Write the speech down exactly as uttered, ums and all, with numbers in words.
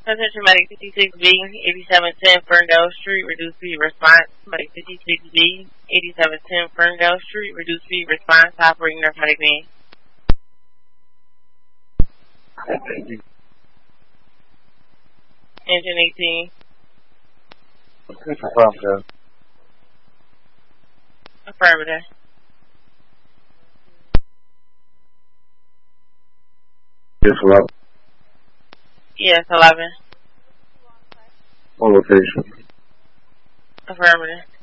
Attention Medic fifty-six B, eighty-seven ten Ferndale Street, reduced speed response. Medic fifty-six B, eighty-seven ten Ferndale Street, reduced speed response, operating narcotic van. Engine eighteen. Okay, confirmed. Affirmative. Yes, eleven. Yes, eleven. On location. Affirmative.